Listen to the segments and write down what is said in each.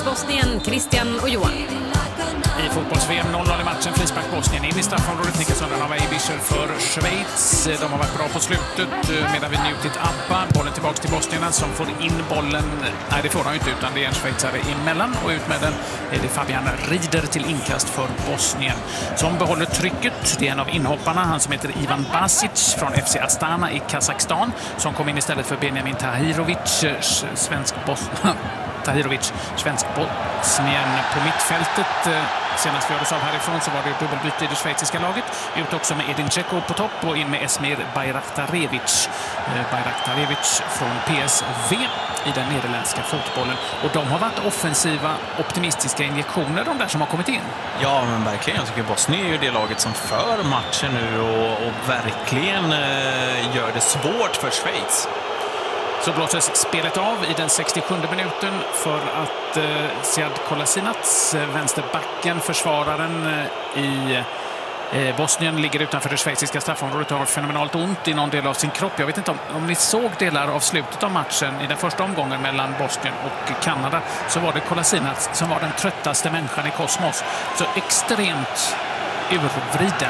Bosnien, Christian och Johan. I fotbolls-VM 0-0 i matchen, frispark Bosnien in i straffområdet. Nickas undan av Eibischer för Schweiz. De har varit bra på slutet medan vi njutit Abba. Bollen tillbaka till Bosnien som får in bollen. Nej, det får de inte, utan det är en schweizare emellan. Och ut med den är det Fabian Rieder till inkast för Bosnien. Som behåller trycket. Det är en av inhopparna, han som heter Ivan Basic från FC Astana i Kazakstan. Som kom in istället för Benjamin Tahirovic, svensk-Bosnien på mittfältet. Senast vi hördes av härifrån så var det dubbelbyte i det schweiziska laget. Ut också med Edin Dzeko på topp och in med Esmir Bayraktarevic. Bayraktarevic från PSV i den nederländska fotbollen. Och de har varit offensiva, optimistiska injektioner, de där som har kommit in. Ja, men verkligen. Jag tycker Bosnien är ju det laget som för matchen nu och verkligen gör det svårt för Schweiz. Så blåses spelet av i den 67 minuten för att Sead Kolasinac, vänsterbacken, försvararen i Bosnien, ligger utanför det schweiziska straffområdet och har fenomenalt ont i någon del av sin kropp. Jag vet inte om ni såg delar av slutet av matchen i den första omgången mellan Bosnien och Kanada, så var det Kolasinac som var den tröttaste människan i kosmos. Så extremt urvriden.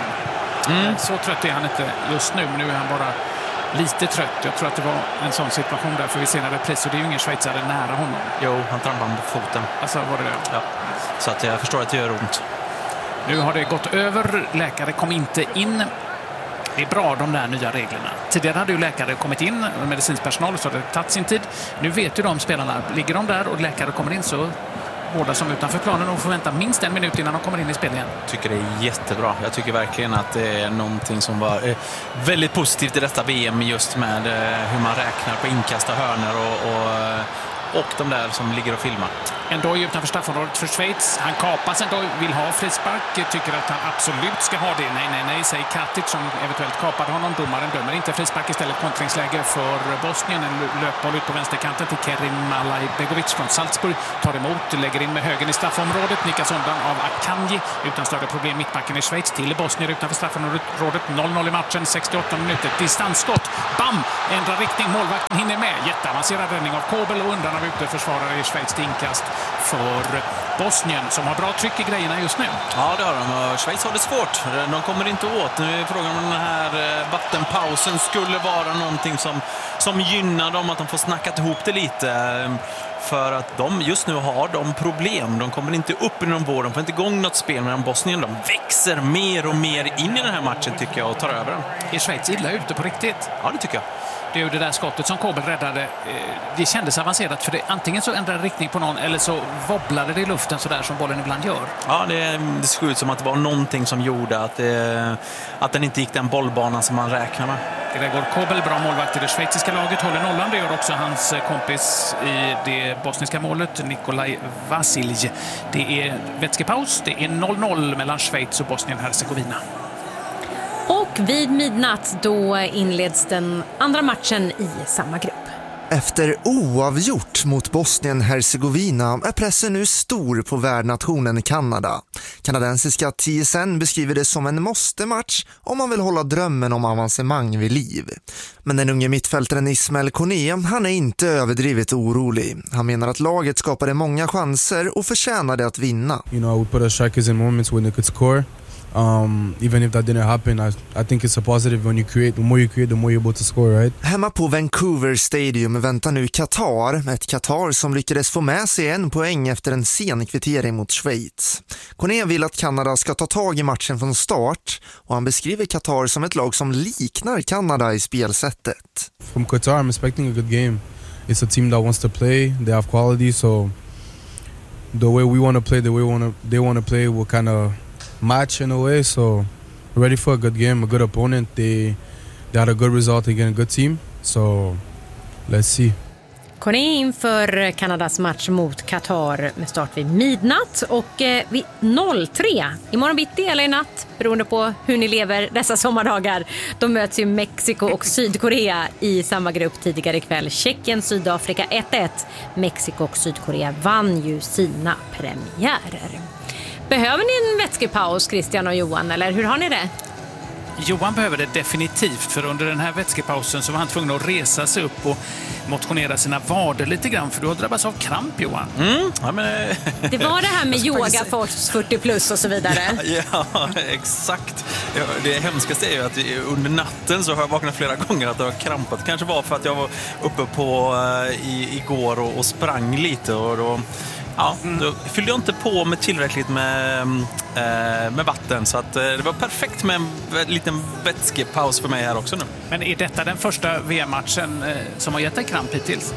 Så trött är han inte just nu, men nu är han bara lite trött. Jag tror att det var en sån situation där, för vi ser en repris och det är ju ingen schweizare nära honom. Jo, han trampade på foten. Alltså, var det det? Ja. Så att jag förstår att det gör ont. Nu har det gått över. Läkare kom inte in. Det är bra, de där nya reglerna. Tidigare hade ju läkare kommit in och medicinsk personal, så hade det tagit sin tid. Nu vet ju de spelarna, ligger de där och läkare kommer in, så båda som utanför planen och får vänta minst en minut innan de kommer in i spel igen. Jag tycker det är jättebra. Jag tycker verkligen att det är någonting som var väldigt positivt i detta VM, just med hur man räknar på inkast och hörnor och de där som ligger och filmar. En dag utanför straffområdet för Schweiz. Han kapas en dag, vill ha frispark, tycker att han absolut ska ha det. Nej, säger Katic som eventuellt kapade honom. Domaren dömer inte frispark, istället kontringsläge för Bosnien. En löpboll ut på vänsterkanten till Kerim Alajbegovic från Salzburg. Tar emot, lägger in med högen i straffområdet. Nickas undan av Akanji. Utan större problem mittbacken i Schweiz till Bosnien utanför straffområdet. 0-0 i matchen, 68 minuter. Distansskott. Bam! Ändrar riktning, målvakten hinner med. Jätteavancerad räddning av Kobel och undan av uteförsvarare i Schweiz till inkast för Bosnien, som har bra tryck i grejerna just nu. Ja, det har de. Schweiz har det svårt. De kommer inte åt. Nu är frågan om den här vattenpausen skulle vara någonting som gynnar dem, att de får snackat ihop det lite. För att de just nu har de problem. De kommer inte upp inom vården. De får inte igång något spel, medan Bosnien, de växer mer och mer in i den här matchen, tycker jag, och tar över den. Är Schweiz illa ute på riktigt? Ja, det tycker jag. Det är ju det där skottet som Kobel räddade. Det kändes avancerat, för det antingen så ändrade riktning på någon eller så wobblade det i luften så där som bollen ibland gör. Ja, det såg ut som att det var någonting som gjorde att den inte gick den bollbanan som man räknar med. Gregor Kobel, bra målvakt i det schweiziska laget, håller nollan. Det gör också hans kompis i det bosniska målet, Nikolaj Vasilj. Det är vätskepaus. Det är 0-0 mellan Schweiz och Bosnien-Hercegovina. Och vid midnatt då inleds den andra matchen i samma grupp. Efter oavgjort mot Bosnien-Hercegovina är pressen nu stor på värdnationen Kanada. Kanadensiska TSN beskriver det som en måste-match om man vill hålla drömmen om avancemang vid liv. Men den unge mittfältaren Ismail Koné, han är inte överdrivet orolig. Han menar att laget skapade många chanser och förtjänade att vinna. You know, we put our strikers in moments when they could score. Even if that didn't happen, I think it's a positive when you create. The more you create, the more you're able to score, right? Hemma på Vancouver Stadium väntar nu Qatar. Ett Qatar som lyckades få med sig en poäng efter en sen kvittering mot Schweiz. Koné vill att Kanada ska ta tag i matchen från start, och han beskriver Qatar som ett lag som liknar Kanada i spelsättet. From Qatar, I'm expecting a good game. It's a team that wants to play. They have quality, so the way we want to play, the way they want to play will kind of match in a way, so ready for a good game, a good opponent. They had a good result against a good team, so let's see. Koné inför Kanadas match mot Qatar med start vid midnatt och vid 03 imorgon bitti eller i natt, beroende på hur ni lever dessa sommardagar. Då möts ju Mexiko och Sydkorea i samma grupp tidigare ikväll. Tjeckien, Sydafrika 1-1. Mexiko och Sydkorea vann ju sina premiärer. Behöver ni en vätskepaus, Christian och Johan, eller hur har ni det? Johan behöver det definitivt, för under den här vätskepausen så var han tvungen att resa sig upp och motionera sina vader lite grann, för du har drabbats av kramp, Johan. Ja, men, Det var det här med yoga för 40 plus och så vidare. Ja, exakt. Ja, det hemskaste är ju att under natten så har jag vaknat flera gånger att jag har krampat. Kanske var för att jag var uppe på igår och sprang lite, och då då fyllde jag inte på med tillräckligt med vatten, så att det var perfekt med en liten vätskepaus för mig här också nu. Men är detta den första VM-matchen som har gett dig kramp hittills?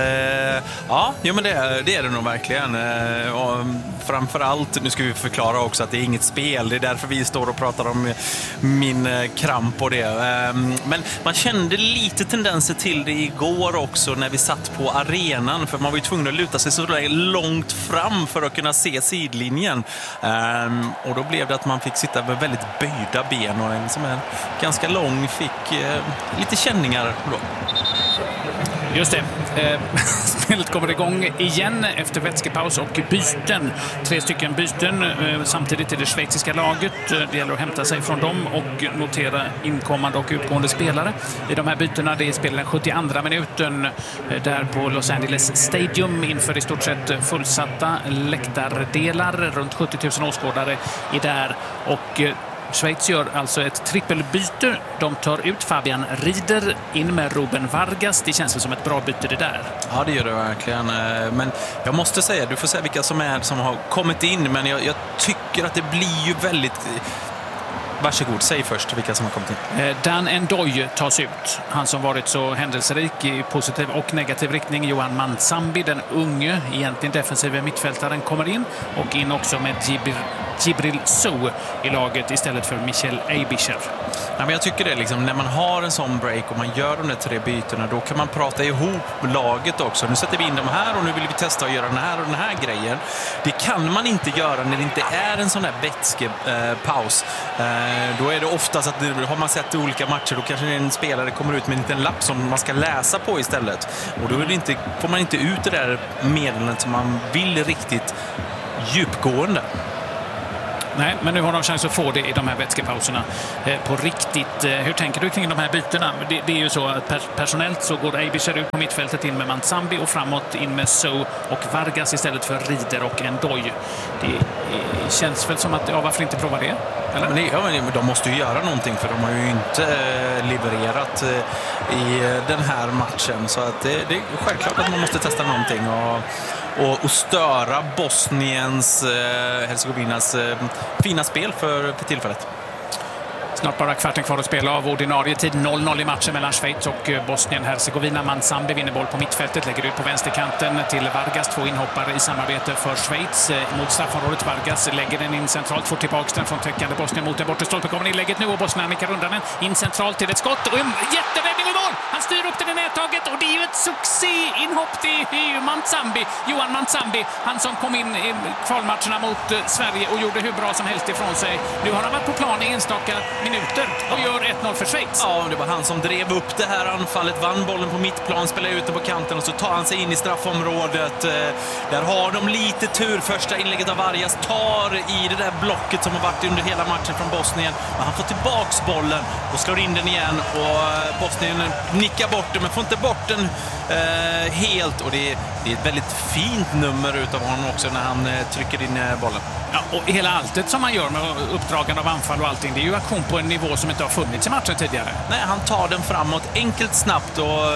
Ja, men det är det nog verkligen. Och framförallt, nu ska vi förklara också att det är inget spel. Det är därför vi står och pratar om min kramp och det. Men man kände lite tendenser till det igår också när vi satt på arenan. För man var ju tvungen att luta sig så långt fram för att kunna se sidlinjen. Och då blev det att man fick sitta med väldigt böjda ben, och en som är ganska lång fick lite känningar då. Just det. Spelet kommer igång igen efter vätskepaus och byten. 3 stycken byten samtidigt i det schweiziska laget. Det gäller att hämta sig från dem och notera inkommande och utgående spelare. I de här bytena, det är spel den 72:a minuten där på Los Angeles Stadium inför i stort sett fullsatta läktardelar. Runt 70 000 åskådare är där, och Schweiz gör alltså ett trippelbyte. De tar ut Fabian Rieder, in med Ruben Vargas. Det känns som ett bra byte det där. Ja, det gör det verkligen. Men jag måste säga, du får säga vilka som har kommit in, men jag tycker att det blir ju väldigt... Varsågod, säg först vilka som har kommit in. Dan Ndoye tas ut. Han som varit så händelserik i positiv och negativ riktning. Johan Mansambi, den unge, egentligen defensiva mittfältaren, kommer in. Och in också med Djibril Sow i laget istället för Michel Aebischer. Ja, men jag tycker det liksom, när man har en sån break och man gör de där 3 bytena, då kan man prata ihop laget också. Nu sätter vi in de här och nu vill vi testa att göra den här och den här grejen. Det kan man inte göra när det inte är en sån här vätskepaus. Då är det oftast att har man sett olika matcher, då kanske en spelare kommer ut med en liten lapp som man ska läsa på istället. Och då får man inte ut det där meddelandet som man vill riktigt djupgående. Nej, men nu har de chans att få det i de här vätskepauserna på riktigt. Hur tänker du kring de här bytena? Det är ju så att personellt så går Aebischer ut på mittfältet in med Mansambi och framåt in med Sow och Vargas istället för Rieder och Ndoye. Det känns väl som att, varför inte prova det? Eller? Men de måste ju göra någonting, för de har ju inte levererat i den här matchen. Så att det är självklart att man måste testa någonting och störa Bosniens, Herzegovinas fina spel för tillfället. Snart bara kvarten kvar att spela av ordinarie tid. 0-0 i matchen mellan Schweiz och Bosnien-Herzegovina. Mansambi vinner boll på mittfältet, lägger ut på vänsterkanten till Vargas. 2 inhoppare i samarbete för Schweiz mot straffområdet. Vargas lägger den in centralt, får tillbaka den från täckande Bosnien mot den bortre stolpen. Kommer inlägget nu och Bosnien nickar undan den in centralt till ett skott och en jätteräddning i mål. Han styr upp den i nättaget och det är ju ett succé-inhopp. Det är ju Mansambi, Johan Mansambi, han som kom in i kvalmatcherna mot Sverige och gjorde hur bra som helst ifrån sig. Nu har han varit på plan i enstaka minuter och gör 1-0 för Schweiz. Ja, det var han som drev upp det här anfallet, vann bollen på mittplan, spelade ut den på kanten och så tar han sig in i straffområdet. Där har de lite tur. Första inlägget av Vargas tar i det där blocket som har varit under hela matchen från Bosnien. Men han får tillbaks bollen och slår in den igen, och Bosnien nickar bort den men får inte bort den helt, och det är ett väldigt fint nummer utav honom också när han trycker in bollen. Ja, och hela alltet som han gör med uppdragande av anfall och allting, det är ju aktion på en nivå som inte har funnits i matchen tidigare. Nej, han tar den framåt enkelt, snabbt, och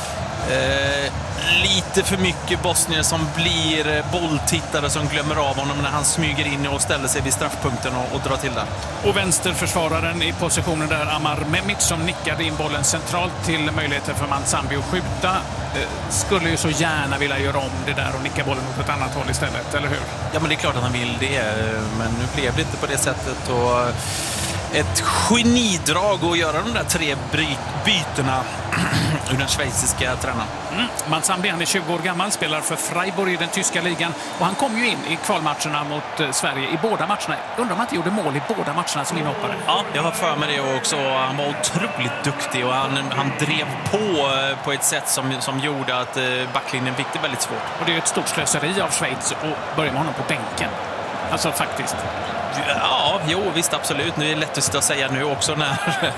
lite för mycket bosnier som blir bolltittare som glömmer av honom när han smyger in och ställer sig vid straffpunkten och drar till där. Och vänsterförsvararen i positionen där, Amar Memic, som nickade in bollen centralt till möjligheten för Mansambi att skjuta, skulle ju så gärna vilja göra om det där och nicka bollen åt ett annat håll istället, eller hur? Ja, men det är klart att han vill det, men nu blev det inte på det sättet, och ett genidrag att göra de där 3 bytena ur den schweiziska tränaren. Mansambi, han är 20 år gammal, spelar för Freiburg i den tyska ligan, och han kom ju in i kvalmatcherna mot Sverige i båda matcherna. Undrar om han inte gjorde mål i båda matcherna som inhoppare. Ja, jag har för mig det också. Han var otroligt duktig och han drev på ett sätt som gjorde att backlinjen fick det väldigt svårt. Och det är ett stort slöseri av Schweiz att börja med honom på bänken. Alltså faktiskt. Ja, jo, visst, absolut. Nu är det lätt att sitta och säga nu också när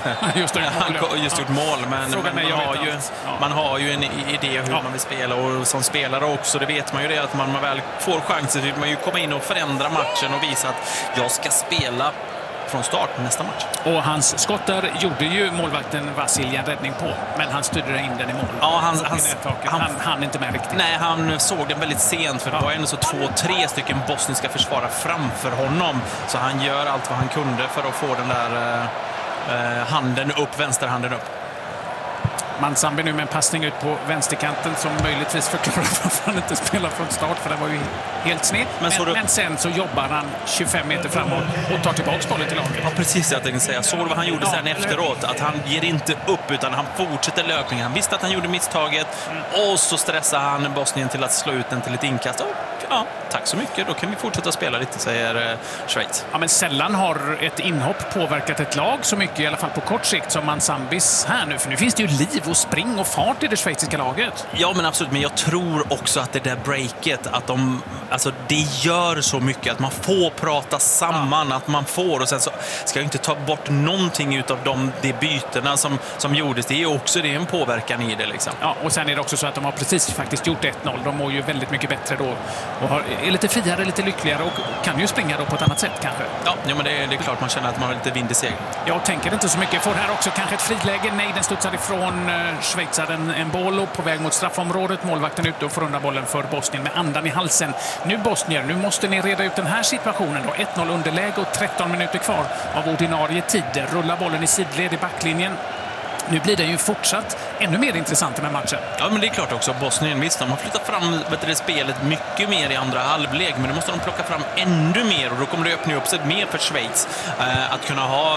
han just gjort mål. Men man har ju en idé hur man vill spela, och som spelare också, det vet man ju det, att man väl får chansen vill man ju komma in och förändra matchen och visa att jag ska spela från start nästa match. Och hans skotter gjorde ju målvakten Vasilij en räddning på, men han styrde in den i mål. Ja, han inte med riktigt. Nej, han såg den väldigt sent, för det var ändå så 2-3 stycken bosniska försvarare framför honom, så han gör allt vad han kunde för att få den där handen upp, vänsterhanden upp. Mansambi nu med en passning ut på vänsterkanten som möjligtvis förklarar varför han inte spelar från start, för det var ju helt snett. Men sen så jobbar han 25 meter framåt och tar tillbaka bollen till laget. Ja, precis, jag tänkte säga. Såg vad han gjorde sen efteråt, att han ger inte upp utan han fortsätter löpningen. Han visste att han gjorde misstaget och så stressar han Bosnien till att slå ut den till ett inkast. Och, ja, tack så mycket. Då kan vi fortsätta spela lite, säger Schweiz. Ja, men sällan har ett inhopp påverkat ett lag så mycket, i alla fall på kort sikt, som Mansambis här nu. För nu finns det ju liv och spring och fart i det schweiziska laget. Ja, men absolut. Men jag tror också att det där breaket, att det gör så mycket att man får prata samman, att man får, och sen så ska jag inte ta bort någonting utav de bytena som gjordes. Det är också en påverkan i det liksom. Ja, och sen är det också så att de har precis faktiskt gjort 1-0. De mår ju väldigt mycket bättre då och är lite friare, lite lyckligare och kan ju springa då på ett annat sätt kanske. Ja, men det är klart man känner att man har lite vind i segel. Jag tänker inte så mycket. Får här också kanske ett friläge. Nej, den studsar ifrån schweizaren en boll på väg mot straffområdet. Målvakten ute och får undan bollen för Bosnien med andan i halsen. Nu Bosnier, nu måste ni reda ut den här situationen då. 1-0 underläge och 13 minuter kvar av ordinarie tid. Rullar bollen i sidled i backlinjen. Nu blir det ju fortsatt ännu mer intressant med matchen. Ja, men det är klart också. Bosnien, visst, de har flyttat fram spelet mycket mer i andra halvlek, men nu måste de plocka fram ännu mer, och då kommer det öppna upp sig mer för Schweiz att kunna ha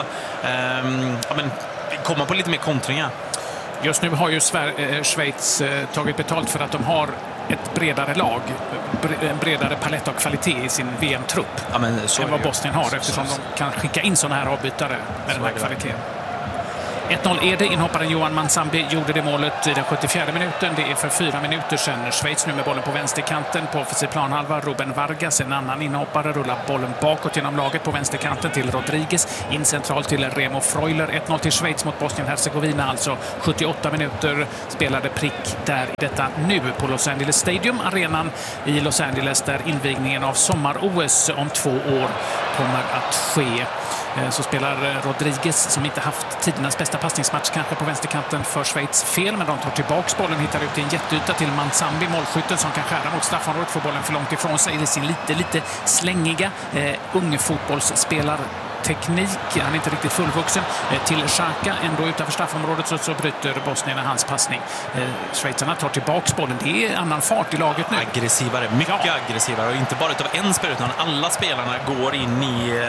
komma på lite mer kontringar. Just nu har ju Schweiz tagit betalt för att de har ett bredare lag, en bredare palett av kvalitet i sin VM-trupp än vad Bosnien har, eftersom de kan skicka in sådana här avbytare med den här kvaliteten. 1-0 är det. Inhopparen Johan Mansambi gjorde det målet i den 74 minuten. Det är för 4 minuter sedan. Schweiz nu med bollen på vänsterkanten på offensiv planhalva. Ruben Vargas, en annan inhoppare, rullar bollen bakåt genom laget på vänsterkanten till Rodriguez. In centralt till Remo Freuler. 1-0 till Schweiz mot Bosnien-Hercegovina. Alltså 78 minuter spelade prick där i detta nu på Los Angeles Stadium, arenan i Los Angeles, där invigningen av sommar-OS om 2 år kommer att ske. Så spelar Rodriguez, som inte haft tidernas bästa passningsmatch kanske på vänsterkanten för Schweiz, fel, men de tar tillbaks bollen, hittar ut i en jätteyta till Mansambi, målskytten som kan skära mot straffområdet, får bollen för långt ifrån sig i sin lite slängiga unge fotbollsspelarteknik. Han är inte riktigt fullvuxen. Till Xhaka, ändå utanför straffområdet, så bryter Bosnien hans passning. Schweizarna tar tillbaks bollen. Det är annan fart i laget nu. Aggressivare, mycket aggressivare. Och inte bara utav en spelare, utan alla spelarna går in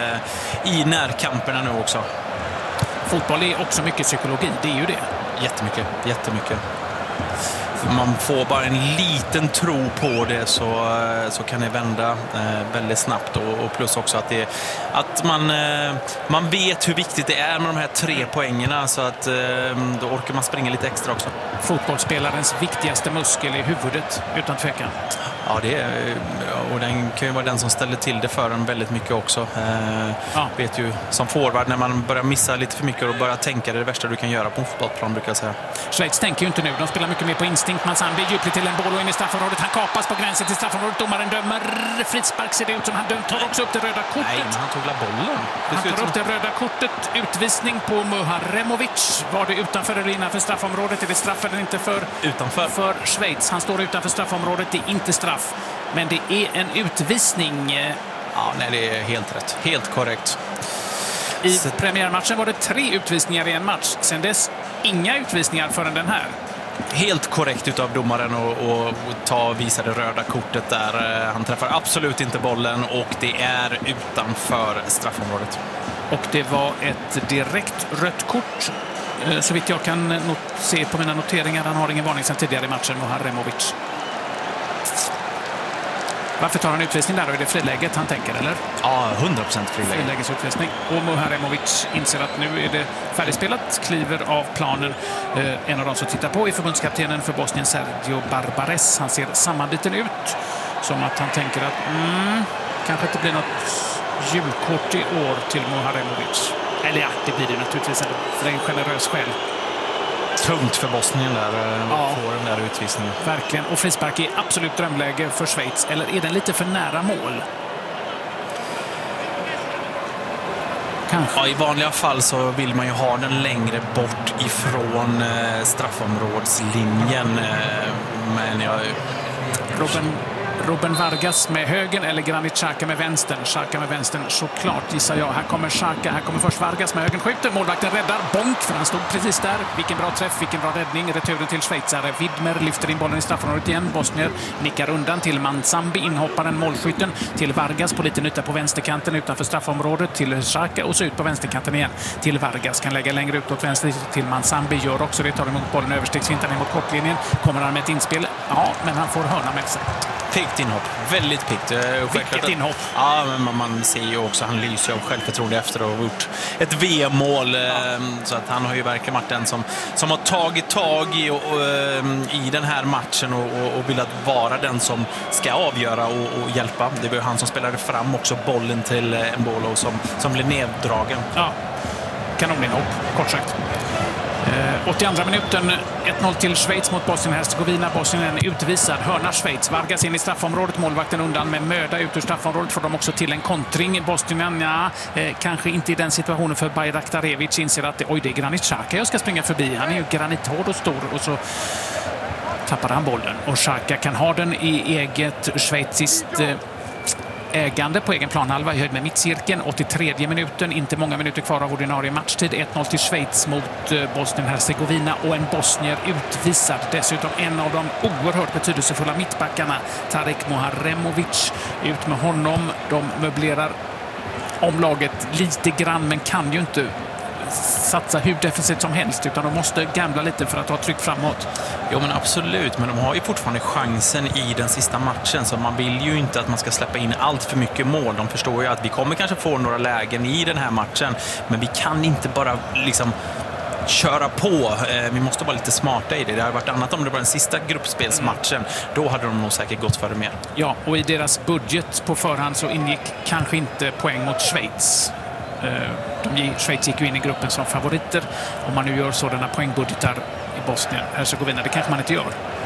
i närkamperna nu också. Fotboll är också mycket psykologi, det är ju det. Jättemycket. Man får bara en liten tro på det, så kan det vända väldigt snabbt, och plus också att man vet hur viktigt det är med de här 3 poängerna, så att då orkar man springa lite extra också. Fotbollsspelarens viktigaste muskel är huvudet, utan tvekan. Ja, och den kan ju vara den som ställer till det för en väldigt mycket också. Vet ju, som forward, när man börjar missa lite för mycket och börjar tänka, det värsta du kan göra på en fotbollsplan, brukar jag säga. Schweiz tänker ju inte nu, de spelar mycket mer på instinkt. Mansambi djupligt till en boll och in i straffområdet. Han kapas på gränsen till straffområdet. Domaren dömer frispark, ser det ut som. Han tar också upp det röda kortet. Nej, men han tog la bollen. Han tar upp det röda kortet. Utvisning på Muharemovic. Var det utanför eller innanför straffområdet? Är det straff eller inte för Schweiz? Han står utanför straffområdet. Det är inte straff, men det är en utvisning. Ja, nej, det är helt rätt. Helt korrekt. I premiärmatchen var det 3 utvisningar i en match. Sen dess inga utvisningar förrän den här. Helt korrekt utav domaren att visa det röda kortet där. Han träffar absolut inte bollen, och det är utanför straffområdet. Och det var ett direkt rött kort, så vitt jag kan se på mina noteringar. Han har ingen varning sedan tidigare i matchen, Muharemovic. Varför tar han utvisning där? Är det friläget han tänker, eller? Ja, 100% friläge. Frilägesutvisning. Och Muharemovic inser att nu är det färdigspelat, kliver av planen. En av de som tittar på är förbundskaptenen för Bosnien, Sergio Barbares. Han ser sammanbiten ut, som att han tänker att kanske inte blir något julkort i år till Muharemovic. Eller ja, det blir det naturligtvis ändå, för det är en generös själ. Tungt för Bosnien där, får den där utvisningen. Verkligen, och frispark är absolut drömläge för Schweiz, eller är den lite för nära mål? Kanske. Ja, i vanliga fall så vill man ju ha den längre bort ifrån straffområdslinjen, men Ruben Vargas med högen eller Granit Xhaka med vänstern. Xhaka med vänstern såklart, gissar jag. Här kommer Xhaka, här kommer först Vargas med högen. Skjuter, målvakten räddar. Bonk, för han stod precis där. Vilken bra träff, vilken bra räddning. Returen till schweizare. Widmer lyfter in bollen i straffområdet igen. Bosnier nickar undan till Mansambi, inhopparen, målskytten. Till Vargas på liten yta på vänsterkanten utanför straffområdet. Till Xhaka och så ut på vänsterkanten igen. Till Vargas, kan lägga längre ut åt vänster till Mansambi. Gör också det, tar emot bollen överstegsfintar ner mot kortlinjen. Kommer han med ett inspel? Ja, men han får hörna med sig. Piggt inhopp, väldigt piggt. Vilket inhopp? Ja, men man ser ju också, han lyser av självförtroende efter att ha gjort ett VM-mål. Så att han har ju verkligen varit den som har tagit tag i den här matchen och velat vara den som ska avgöra och hjälpa. Det var ju han som spelade fram också bollen till Mbolo som blev neddragen. Ja, kanoninhopp, kort sagt. 82 minuten, 1-0 till Schweiz mot Bosnien-Hercegovina. Bosnien är utvisad. Hörnar Schweiz. Vargas in i straffområdet. Målvakten undan med möda ut ur straffområdet. Får de också till en kontring. Bosnien, kanske inte i den situationen, för Bayraktarevic inser att det är Granit Xhaka jag ska springa förbi. Han är ju granithård och stor, och så tappar han bollen. Och Xhaka kan ha den i eget schweiziskt ägande på egen planhalva i höjd med mittcirkeln. 83 minuten, inte många minuter kvar av ordinarie matchtid. 1-0 till Schweiz mot Bosnien-Hercegovina, och en bosnier utvisad. Dessutom en av de oerhört betydelsefulla mittbackarna, Tarek Muharemovic. Ut med honom. De möblerar om laget lite grann, men kan ju inte satsa hur defensivt som helst, utan de måste gambla lite för att ha tryck framåt. Jo, men absolut, men de har ju fortfarande chansen i den sista matchen, så man vill ju inte att man ska släppa in allt för mycket mål. De förstår ju att vi kommer kanske få några lägen i den här matchen, men vi kan inte bara liksom köra på. Vi måste vara lite smarta i det. Det hade varit annat om det var den sista gruppspelsmatchen. Då hade de nog säkert gått för det mer. Ja, och i deras budget på förhand så ingick kanske inte poäng mot Schweiz. Schweiz gick ju in i gruppen som favoriter. Om man nu gör sådana poängbudgetar i Bosnien-Hercegovina, det kanske man inte gör.